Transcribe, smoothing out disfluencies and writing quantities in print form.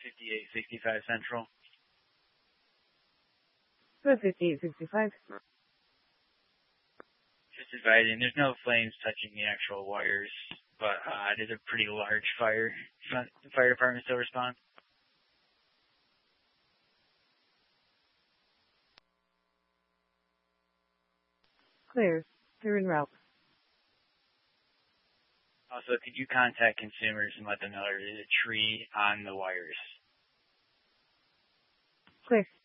5865 Central. Code 5865. Just advising, there's no flames touching the actual wires, but it is a pretty large fire. The fire department still respond? Clear. They're en route. Also, could you contact consumers and let them know there is a tree on the wires? Clear.